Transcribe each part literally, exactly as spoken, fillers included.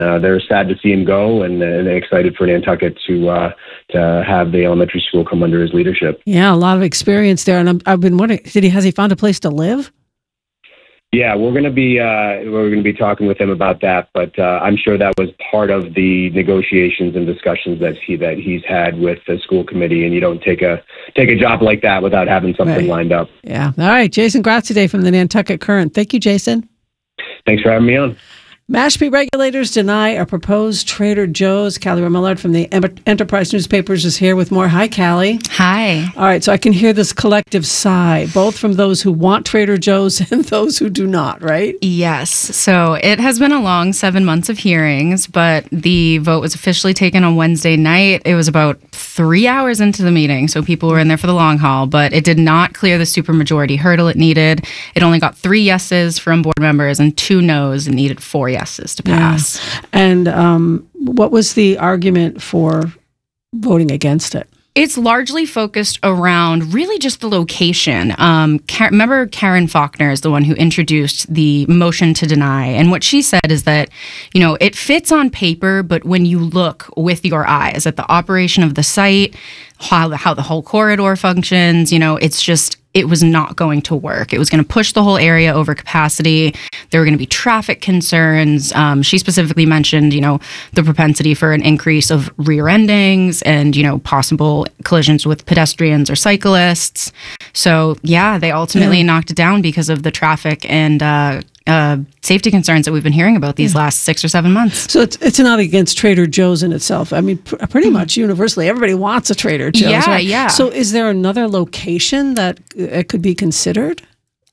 uh, they're sad to see him go, and, and they're excited for Nantucket to uh, to have the elementary school come under his leadership. Yeah, a lot of experience there, and I'm, I've been wondering, did he has he found a place to live? Yeah, we're going to be uh, we're going to be talking with him about that, but uh, I'm sure that was part of the negotiations and discussions that he that he's had with the school committee. And you don't take a take a job like that without having something Right. lined up. Yeah. All right, Jason Graziadei from the Nantucket Current. Thank you, Jason. Thanks for having me on. Mashpee regulators deny a proposed Trader Joe's. Callie Remillard from the Em- Enterprise Newspapers is here with more. Hi, Callie. Hi. All right, so I can hear this collective sigh, both from those who want Trader Joe's and those who do not, right? Yes. So it has been a long seven months of hearings, but the vote was officially taken on Wednesday night. It was about three hours into the meeting, so people were in there for the long haul, but it did not clear the supermajority hurdle it needed. It only got three yeses from board members and two noes and needed four yeses to pass. Yeah. And um, what was the argument for voting against it? It's largely focused around really just the location. Um, Ka- remember Karen Faulkner is the one who introduced the motion to deny. And what she said is that, you know, it fits on paper, but when you look with your eyes at the operation of the site, how the, how the whole corridor functions, you know, it's just, it was not going to work. It was going to push the whole area over capacity. There were going to be traffic concerns. Um, she specifically mentioned, you know, the propensity for an increase of rear endings and, you know, possible collisions with pedestrians or cyclists. So, yeah, they ultimately yeah. knocked it down because of the traffic and uh, uh, safety concerns that we've been hearing about these yeah. last six or seven months. So it's it's not against Trader Joe's in itself. I mean, pr- pretty mm-hmm. much universally, everybody wants a Trader Joe's. Yeah, right? yeah. So is there another location that it could be considered?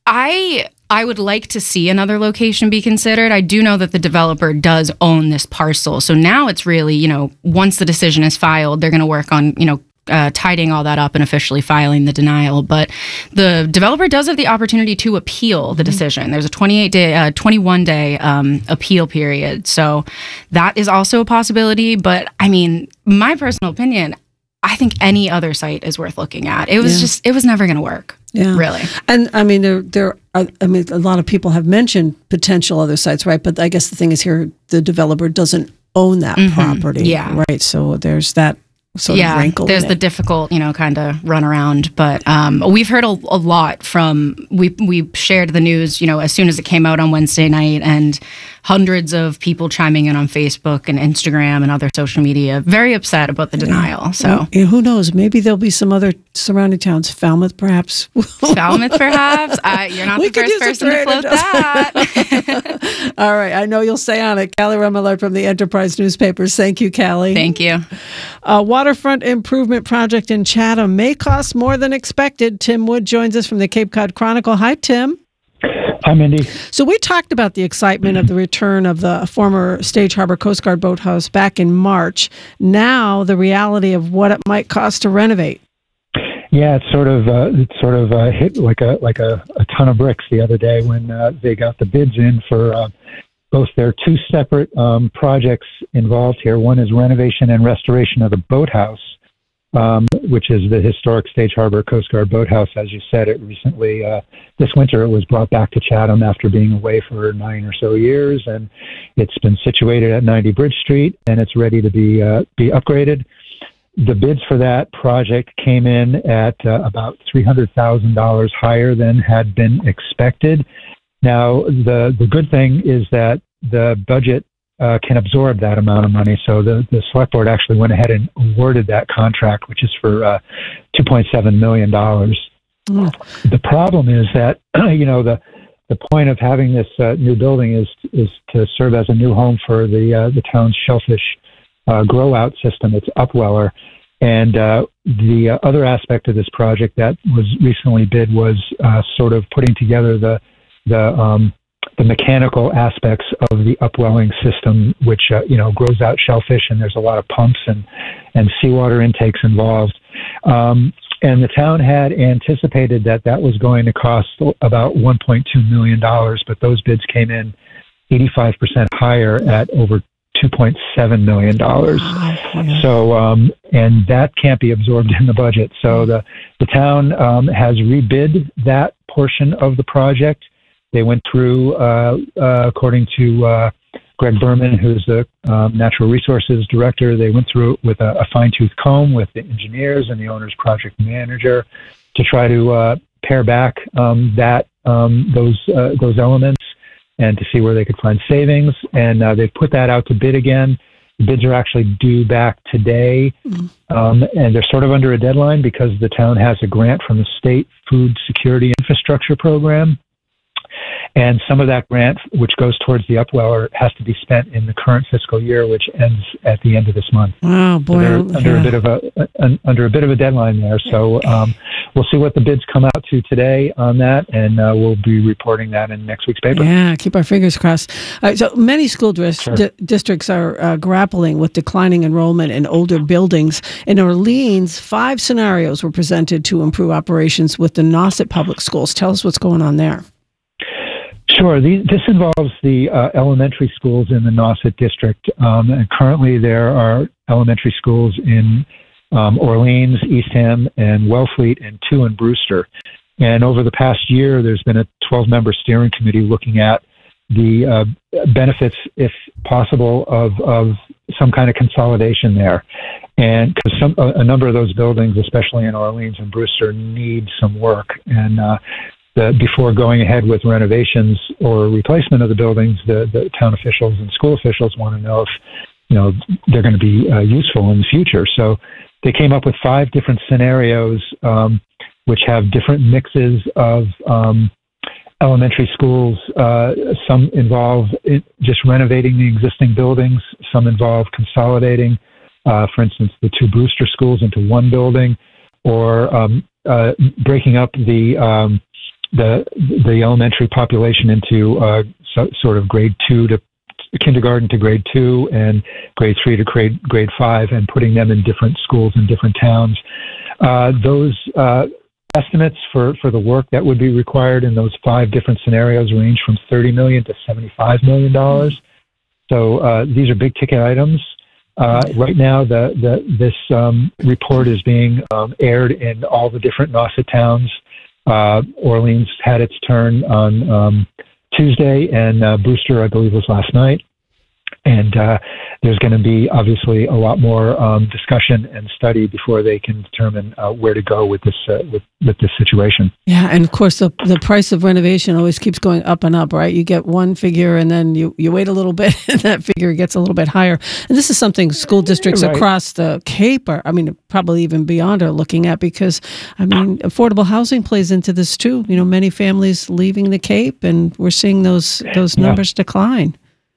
I I would like to see another location be considered. I do know that the developer does own this parcel. So now it's really, you know, once the decision is filed, they're going to work on, you know, uh, tidying all that up and officially filing the denial. But the developer does have the opportunity to appeal the decision. There's a twenty-eight day, uh, twenty-one day um, appeal period. So that is also a possibility. But I mean, my personal opinion, I think any other site is worth looking at. It was yeah. just, it was never going to work. Yeah. Really. And I mean, there, there are, I mean, a lot of people have mentioned potential other sites, right? But I guess the thing is here, the developer doesn't own that mm-hmm. property. Yeah. Right. So there's that sort yeah, of wrinkle. There's in the it. difficult, you know, kind of run around. But um, we've heard a, a lot from, we we shared the news, you know, as soon as it came out on Wednesday night, and hundreds of people chiming in on Facebook and Instagram and other social media, very upset about the yeah. denial. So well, you know, who knows? Maybe there'll be some other surrounding towns, Falmouth perhaps. Falmouth perhaps. Uh, you're not we the first person to float that. All right. I know you'll stay on it. Callie Remillard from the Enterprise Newspapers. Thank you, Callie. Thank you. A waterfront improvement project in Chatham may cost more than expected. Tim Wood joins us from the Cape Cod Chronicle. Hi, Tim. Hi, Mindy. So we talked about the excitement of the return of the former Stage Harbor Coast Guard boathouse back in March. Now the reality of what it might cost to renovate. Yeah, it's sort of uh, it's sort of uh, hit like a like a, a ton of bricks the other day when uh, they got the bids in for uh, both their two separate um, projects involved here. One is renovation and restoration of the boathouse, um, which is the historic Stage Harbor Coast Guard boathouse. As you said, it recently, uh, this winter, it was brought back to Chatham after being away for nine or so years, and it's been situated at ninety Bridge Street, and it's ready to be uh, be upgraded. The bids for that project came in at uh, about three hundred thousand dollars higher than had been expected. Now, the, the good thing is that the budget uh, can absorb that amount of money. So the, the select board actually went ahead and awarded that contract, which is for uh, two point seven million dollars. Mm. The problem is that, you know, the the point of having this uh, new building is is to serve as a new home for the uh, the town's shellfish uh, grow out system. It's Upweller. And uh, the uh, other aspect of this project that was recently bid was uh, sort of putting together the the um, the mechanical aspects of the upwelling system, which uh, you know grows out shellfish, and there's a lot of pumps and and seawater intakes involved. Um, and the town had anticipated that that was going to cost about one point two million dollars, but those bids came in eighty-five percent higher at over two point seven million dollars. Oh, yeah. So, um, and that can't be absorbed in the budget. So the, the town um, has rebid that portion of the project. They went through, uh, uh, according to uh, Greg Berman, who's the um, natural resources director. They went through it with a, a fine-tooth comb with the engineers and the owner's project manager to try to uh, pare back um, that um, those uh, those elements and to see where they could find savings. And uh, they've put that out to bid again. The bids are actually due back today, um, and they're sort of under a deadline because the town has a grant from the State Food Security Infrastructure Program. And some of that grant, which goes towards the upweller, has to be spent in the current fiscal year, which ends at the end of this month. Oh boy! So they're under yeah. a bit of a, a under a bit of a deadline there. So um, we'll see what the bids come out to today on that, and uh, we'll be reporting that in next week's paper. Yeah, keep our fingers crossed. All right, so many school dris- Sure. di- districts are uh, grappling with declining enrollment in older buildings. In Orleans, five scenarios were presented to improve operations with the Nauset Public Schools. Tell us what's going on there. Sure. These, this involves the uh, elementary schools in the Nauset district. Um, and currently, there are elementary schools in um, Orleans, Eastham, and Wellfleet, and two in Brewster. And over the past year, there's been a twelve-member steering committee looking at the uh, benefits, if possible, of, of some kind of consolidation there. And because some a, a number of those buildings, especially in Orleans and Brewster, need some work. And uh, The, before going ahead with renovations or replacement of the buildings, the, the town officials and school officials want to know if, you know, they're going to be uh, useful in the future. So they came up with five different scenarios, um, which have different mixes of um, elementary schools. Uh, some involve it, just renovating the existing buildings. Some involve consolidating, uh, for instance, the two Brewster schools into one building, or um, uh, breaking up the um, the the elementary population into uh, so, sort of grade two to kindergarten to grade two and grade three to grade grade five, and putting them in different schools in different towns. Uh, those uh, estimates for, for the work that would be required in those five different scenarios range from thirty million dollars to seventy-five million dollars. So uh, these are big ticket items. Uh, right now, the, the this um, report is being um, aired in all the different Nauset towns. Uh, Orleans had its turn on um, Tuesday, and uh, Brewster, I believe, was last night. And uh, there's going to be obviously a lot more um, discussion and study before they can determine uh, where to go with this uh, with with this situation. Yeah, and of course the the price of renovation always keeps going up and up, right? You get one figure, and then you, you wait a little bit, and that figure gets a little bit higher. And this is something school districts right. across the Cape, are, I mean, probably even beyond, are looking at, because I mean, affordable housing plays into this too. You know, many families leaving the Cape, and we're seeing those those numbers yeah. decline.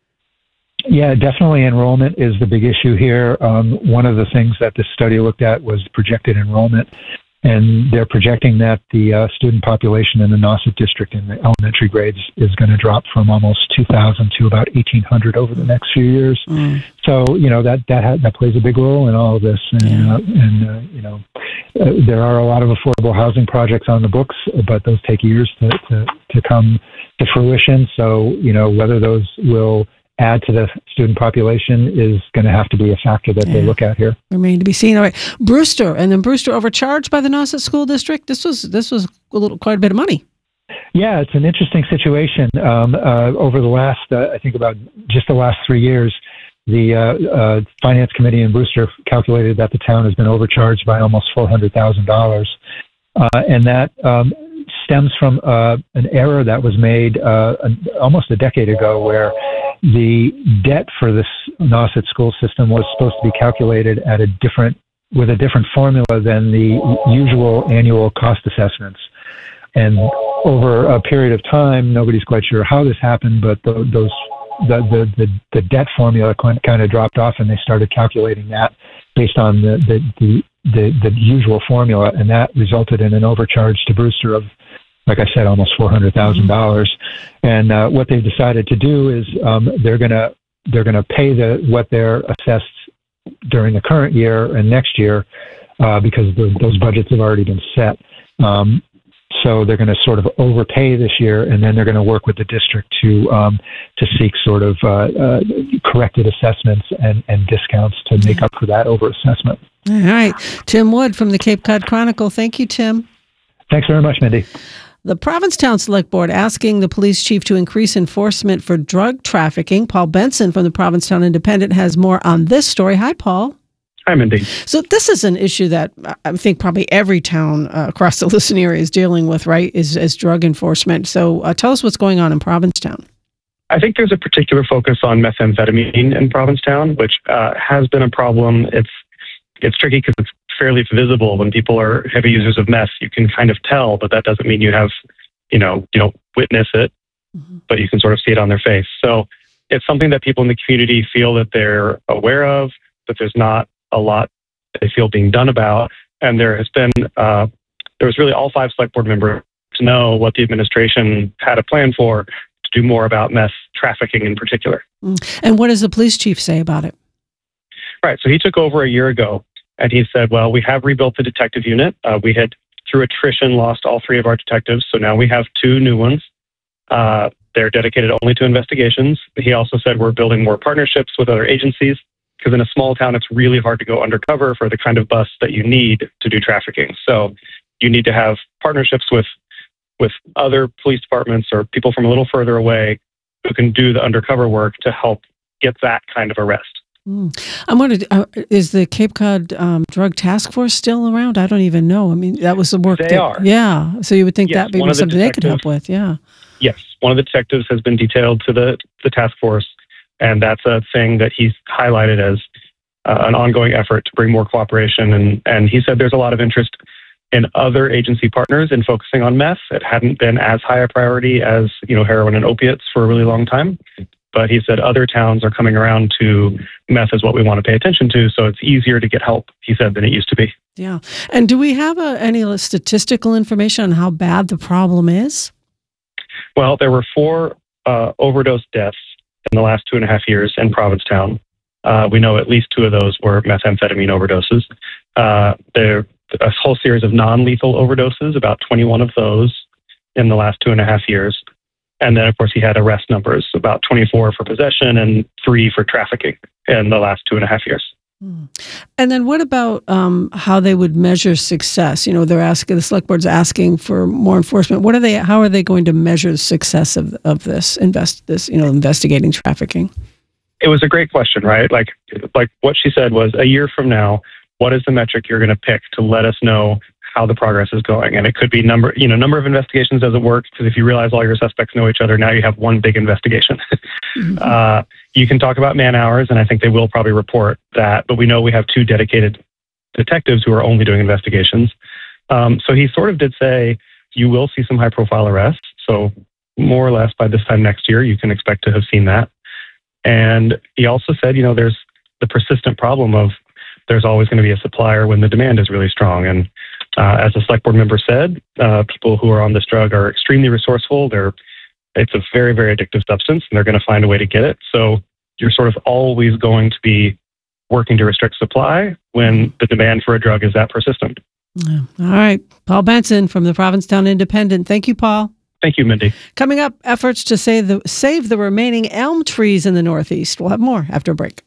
Yeah, definitely enrollment is the big issue here. Um, one of the things that this study looked at was projected enrollment, and they're projecting that the uh, student population in the Nauset district in the elementary grades is going to drop from almost two thousand to about eighteen hundred over the next few years. Mm. So, you know, that that, ha- that plays a big role in all of this. And, yeah. uh, and uh, you know, uh, there are a lot of affordable housing projects on the books, but those take years to, to, to come to fruition. So, you know, whether those will add to the student population is going to have to be a factor that yeah. they look at here. Remain to be seen. All right, Brewster, and then Brewster overcharged by the Nauset School District. This was this was a little quite a bit of money. Yeah, it's an interesting situation. Um, uh, over the last, uh, I think about just the last three years, the uh, uh, Finance Committee in Brewster calculated that the town has been overcharged by almost four hundred thousand dollars, uh, and that um, stems from uh, an error that was made uh, an, almost a decade ago, where the debt for this Nauset school system was supposed to be calculated at a different, with a different formula than the usual annual cost assessments. And over a period of time, nobody's quite sure how this happened, but the, those the, the, the, the debt formula kind of dropped off, and they started calculating that based on the, the, the, the, the usual formula, and that resulted in an overcharge to Brewster of, like I said, almost four hundred thousand dollars. And uh, what they've decided to do is um, they're gonna they're gonna pay the what they're assessed during the current year and next year uh, because the, those budgets have already been set. Um, so they're going to sort of overpay this year, and then they're going to work with the district to um, to seek sort of uh, uh, corrected assessments and, and discounts to make up for that overassessment. All right, Tim Wood from the Cape Cod Chronicle. Thank you, Tim. Thanks very much, Mindy. The Provincetown Select Board asking the police chief to increase enforcement for drug trafficking. Paul Benson from the Provincetown Independent has more on this story. Hi, Paul. Hi, Mindy. So this is an issue that I think probably every town uh, across the listening area is dealing with, right, is, is drug enforcement. So uh, tell us what's going on in Provincetown. I think there's a particular focus on methamphetamine in Provincetown, which uh, has been a problem. It's it's tricky because it's fairly visible when people are heavy users of meth. You can kind of tell, but that doesn't mean you have, you know, you don't witness it, mm-hmm. but you can sort of see it on their face. So it's something that people in the community feel that they're aware of, that there's not a lot they feel being done about. And there has been, uh, there was really all five select board members to know what the administration had a plan for to do more about meth trafficking in particular. And what does the police chief say about it? Right. So he took over a year ago and he said, well, we have rebuilt the detective unit. Uh, we had, through attrition, lost all three of our detectives. So now we have two new ones. Uh, they're dedicated only to investigations. He also said we're building more partnerships with other agencies, because in a small town, it's really hard to go undercover for the kind of bust that you need to do trafficking. So you need to have partnerships with with other police departments or people from a little further away who can do the undercover work to help get that kind of arrest. Mm. I'm wondering, uh, is the Cape Cod um, Drug Task Force still around? I don't even know. I mean, that was the work. They that, are. Yeah. So you would think yes, that maybe the something they could help with. Yeah. Yes. One of the detectives has been detailed to the, the task force. And that's a thing that he's highlighted as uh, an ongoing effort to bring more cooperation. And, and he said there's a lot of interest in other agency partners in focusing on meth. It hadn't been as high a priority as, you know, heroin and opiates for a really long time. But he said other towns are coming around to meth as what we want to pay attention to. So it's easier to get help, he said, than it used to be. Yeah. And do we have uh, any statistical information on how bad the problem is? Well, there were four uh, overdose deaths in the last two and a half years in Provincetown. Uh, we know at least two of those were methamphetamine overdoses. Uh, there a whole series of non-lethal overdoses, about twenty-one of those in the last two and a half years. And then, of course, he had arrest numbers, about twenty-four for possession and three for trafficking in the last two and a half years. And then what about um, how they would measure success? You know, they're asking, the select board's asking for more enforcement. What are they, how are they going to measure the success of, of this, invest, this, you know, investigating trafficking? It was a great question, right? Like, like what she said was, a year from now, what is the metric you're going to pick to let us know how the progress is going? And it could be number, you know, number of investigations doesn't work, because if you realize all your suspects know each other, now you have one big investigation. mm-hmm. uh, you can talk about man hours, and I think they will probably report that, but we know we have two dedicated detectives who are only doing investigations. Um, so he sort of did say, you will see some high profile arrests. So more or less by this time next year, you can expect to have seen that. And he also said, you know, there's the persistent problem of there's always going to be a supplier when the demand is really strong. And uh, as the select board member said, uh, people who are on this drug are extremely resourceful. They're, it's a very, very addictive substance, and they're going to find a way to get it. So you're sort of always going to be working to restrict supply when the demand for a drug is that persistent. All right. Paul Benson from the Provincetown Independent. Thank you, Paul. Thank you, Mindy. Coming up, efforts to save the, save the remaining elm trees in the Northeast. We'll have more after a break.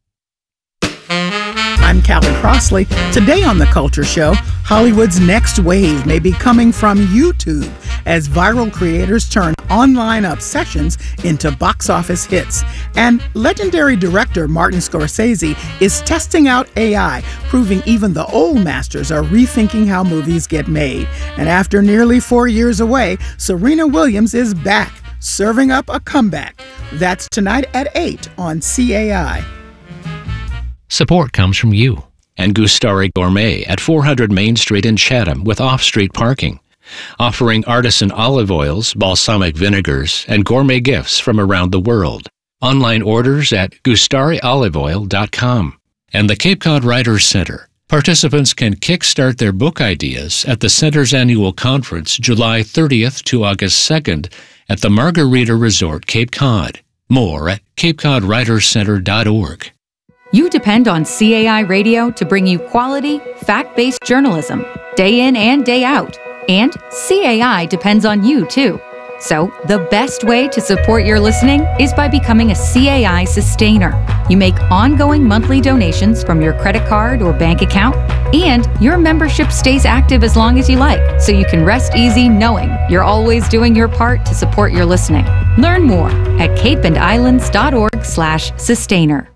I'm Callie Crossley. Today on The Culture Show, Hollywood's next wave may be coming from YouTube as viral creators turn online obsessions into box office hits. And legendary director Martin Scorsese is testing out A I, proving even the old masters are rethinking how movies get made. And after nearly four years away, Serena Williams is back, serving up a comeback. That's tonight at eight on C A I. Support comes from you and Gustari Gourmet at four hundred Main Street in Chatham with off-street parking, offering artisan olive oils, balsamic vinegars, and gourmet gifts from around the world. Online orders at gustari olive oil dot com. And the Cape Cod Writers Center. Participants can kickstart their book ideas at the Center's annual conference July thirtieth to August second at the Margarita Resort, Cape Cod. More at cape cod writers center dot org. You depend on C A I Radio to bring you quality, fact-based journalism, day in and day out. And C A I depends on you, too. So, the best way to support your listening is by becoming a C A I sustainer. You make ongoing monthly donations from your credit card or bank account, and your membership stays active as long as you like, so you can rest easy knowing you're always doing your part to support your listening. Learn more at cape and islands dot org slash sustainer.